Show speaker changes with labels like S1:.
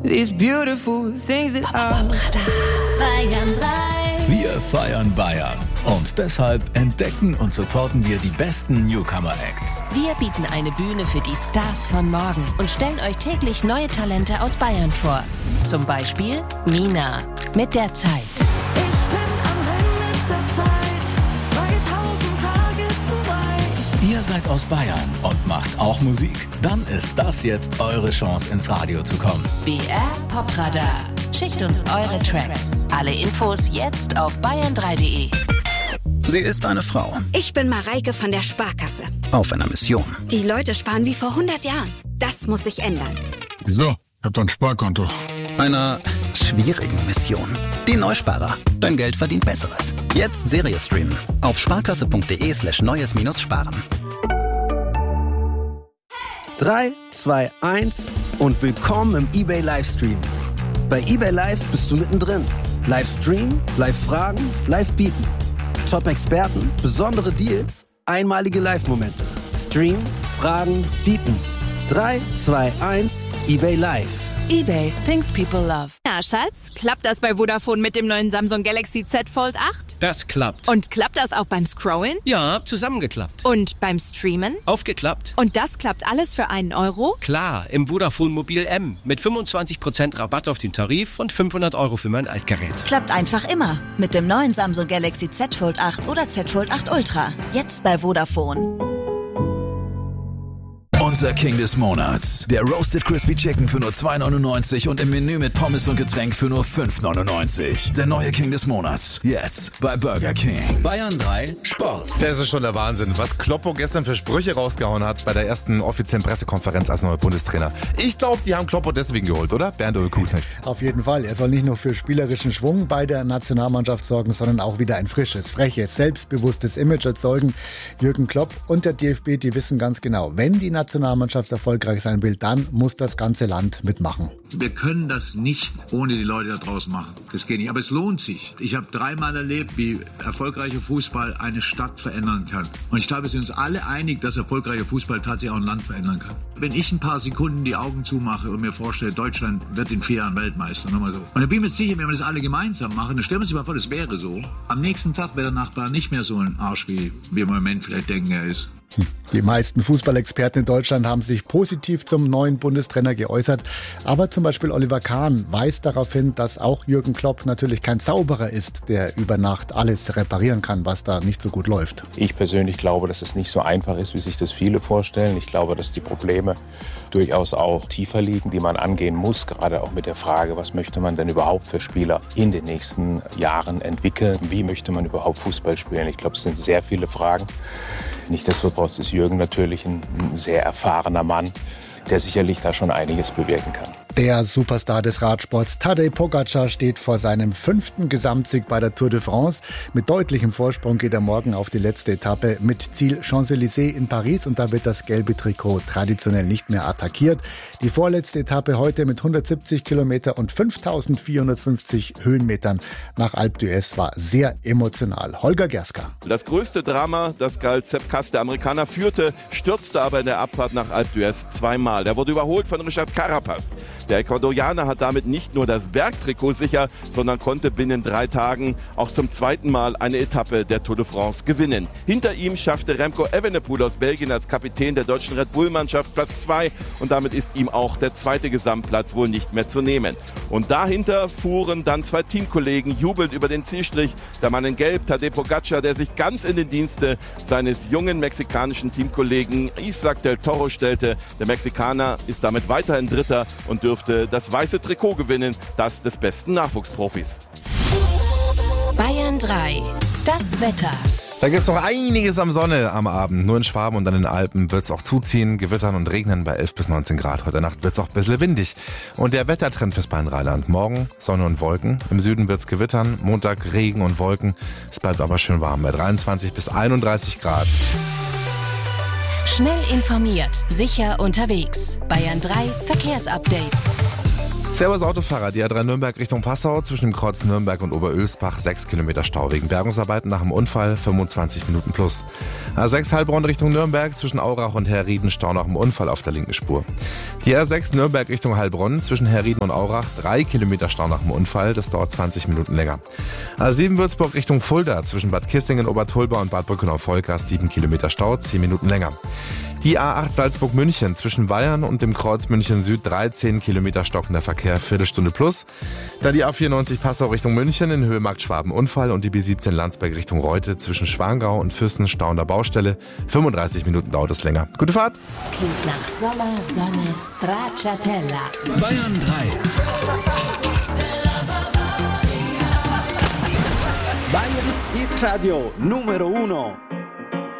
S1: these beautiful things that are.
S2: Bayern 3.
S3: Wir feiern Bayern. Und deshalb entdecken und supporten wir die besten Newcomer-Acts.
S4: Wir bieten eine Bühne für die Stars von morgen und stellen euch täglich neue Talente aus Bayern vor. Zum Beispiel Nina mit der Zeit.
S2: Ich bin am Ende der Zeit, 2000 Tage zu weit.
S3: Ihr seid aus Bayern und macht auch Musik? Dann ist das jetzt eure Chance, ins Radio zu kommen.
S4: BR Popradar. Schickt uns eure Tracks. Alle Infos jetzt auf bayern3.de.
S5: Sie ist eine Frau.
S6: Ich bin Mareike von der Sparkasse.
S5: Auf einer Mission.
S6: Die Leute sparen wie vor 100 Jahren. Das muss sich ändern.
S7: Wieso? Ich hab doch ein Sparkonto.
S5: Einer schwierigen Mission. Die Neusparer. Dein Geld verdient Besseres. Jetzt Serie streamen. Auf sparkasse.de/neues-sparen.
S8: 3, 2, 1 und willkommen im eBay Livestream. Bei eBay Live bist du mittendrin. Livestream, Live-Fragen, Live-Bieten. Top-Experten, besondere Deals, einmalige Live-Momente. Stream, Fragen, Bieten. 3, 2, 1, eBay Live.
S4: eBay, things people love.
S9: Na, Schatz, klappt das bei Vodafone mit dem neuen Samsung Galaxy Z Fold 8?
S10: Das klappt.
S9: Und klappt das auch beim Scrollen?
S10: Ja, zusammengeklappt.
S9: Und beim Streamen?
S10: Aufgeklappt.
S9: Und das klappt alles für einen Euro?
S10: Klar, im Vodafone Mobil M. Mit 25% Rabatt auf den Tarif und 500 € für mein Altgerät.
S11: Klappt einfach immer. Mit dem neuen Samsung Galaxy Z Fold 8 oder Z Fold 8 Ultra. Jetzt bei Vodafone.
S3: Unser King des Monats. Der Roasted Crispy Chicken für nur 2,99 und im Menü mit Pommes und Getränk für nur 5,99. Der neue King des Monats. Jetzt bei Burger King. Bayern 3 Sport.
S12: Das ist schon der Wahnsinn, was Kloppo gestern für Sprüche rausgehauen hat bei der ersten offiziellen Pressekonferenz als neuer Bundestrainer. Ich glaube, die haben Kloppo deswegen geholt, oder? Bernd Kuhknecht.
S13: Auf jeden Fall. Er soll nicht nur für spielerischen Schwung bei der Nationalmannschaft sorgen, sondern auch wieder ein frisches, freches, selbstbewusstes Image erzeugen. Jürgen Klopp und der DFB, die wissen ganz genau, wenn die Nationalmannschaft erfolgreich sein will, dann muss das ganze Land mitmachen.
S14: Wir können das nicht ohne die Leute da draußen machen. Das geht nicht. Aber es lohnt sich. Ich habe 3-mal erlebt, wie erfolgreicher Fußball eine Stadt verändern kann. Und ich glaube, wir sind uns alle einig, dass erfolgreicher Fußball tatsächlich auch ein Land verändern kann. Wenn ich ein paar Sekunden die Augen zumache und mir vorstelle, Deutschland wird in 4 Jahren Weltmeister, nochmal so. Und dann bin ich mir sicher, wenn wir das alle gemeinsam machen, dann stellen wir uns mal vor, das wäre so. Am nächsten Tag wäre der Nachbar nicht mehr so ein Arsch, wie wir im Moment vielleicht denken, er ist.
S13: Die meisten Fußballexperten in Deutschland haben sich positiv zum neuen Bundestrainer geäußert. Aber zum Beispiel Oliver Kahn weist darauf hin, dass auch Jürgen Klopp natürlich kein Zauberer ist, der über Nacht alles reparieren kann, was da nicht so gut läuft.
S15: Ich persönlich glaube, dass es nicht so einfach ist, wie sich das viele vorstellen. Ich glaube, dass die Probleme durchaus auch tiefer liegen, die man angehen muss. Gerade auch mit der Frage, was möchte man denn überhaupt für Spieler in den nächsten Jahren entwickeln? Wie möchte man überhaupt Fußball spielen? Ich glaube, es sind sehr viele Fragen. Nichtsdestotrotz ist Jürgen natürlich ein sehr erfahrener Mann, der sicherlich da schon einiges bewirken kann.
S13: Der Superstar des Radsports Tadej Pogačar steht vor seinem 5. Gesamtsieg bei der Tour de France. Mit deutlichem Vorsprung geht er morgen auf die letzte Etappe mit Ziel Champs-Élysées in Paris und da wird das gelbe Trikot traditionell nicht mehr attackiert. Die vorletzte Etappe heute mit 170 Kilometer und 5.450 Höhenmetern nach Alpe d'Huez war sehr emotional. Holger Gerska.
S16: Das größte Drama, das galt Sepp Kuss, der Amerikaner, führte, stürzte aber in der Abfahrt nach Alpe d'Huez zweimal. Der wurde überholt von Richard Carapaz. Der Ecuadorianer hat damit nicht nur das Bergtrikot sicher, sondern konnte binnen 3 Tagen auch zum 2. Mal eine Etappe der Tour de France gewinnen. Hinter ihm schaffte Remco Evenepoel aus Belgien als Kapitän der deutschen Red Bull-Mannschaft Platz 2 und damit ist ihm auch der 2. Gesamtplatz wohl nicht mehr zu nehmen. Und dahinter fuhren dann 2 Teamkollegen jubelnd über den Zielstrich. Der Mann in Gelb, Tadej Pogačar, der sich ganz in den Dienste seines jungen mexikanischen Teamkollegen Isaac del Toro stellte. Der Mexikaner ist damit weiterhin Dritter und dürfte das weiße Trikot gewinnen, das des besten Nachwuchsprofis.
S4: Bayern 3, das Wetter.
S12: Da gibt es noch einiges am Sonne am Abend. Nur in Schwaben und an den Alpen wird es auch zuziehen, gewittern und regnen bei 11 bis 19 Grad. Heute Nacht wird es auch ein bisschen windig. Und der Wettertrend fürs Bayern-Rheinland. Morgen Sonne und Wolken. Im Süden wird es gewittern. Montag Regen und Wolken. Es bleibt aber schön warm bei 23 bis 31 Grad.
S4: Schnell informiert, sicher unterwegs. Bayern 3 Verkehrsupdate.
S12: Servus Autofahrer, die A3 Nürnberg Richtung Passau zwischen dem Kreuz Nürnberg und Oberölsbach 6 Kilometer Stau wegen Bergungsarbeiten nach dem Unfall, 25 Minuten plus. A6 Heilbronn Richtung Nürnberg zwischen Aurach und Herrieden Stau nach dem Unfall auf der linken Spur. Die A6 Nürnberg Richtung Heilbronn zwischen Herrieden und Aurach 3 Kilometer Stau nach dem Unfall, das dauert 20 Minuten länger. A7 Würzburg Richtung Fulda zwischen Bad Kissingen, Obertolba und Bad Brückenau-Volkach 7 Kilometer Stau, 10 Minuten länger. Die A8 Salzburg-München zwischen Bayern und dem Kreuz München Süd 13 Kilometer stockender Verkehr, Viertelstunde plus. Dann die A94 Passau Richtung München in Höhe Markt Schwaben Unfall und die B17 Landsberg Richtung Reute zwischen Schwangau und Füssen stauender Baustelle. 35 Minuten dauert es länger. Gute Fahrt!
S4: Klingt nach Sommer, Sonne, Stracciatella.
S3: Bayern 3.
S8: Bayerns Hit Radio Numero 1.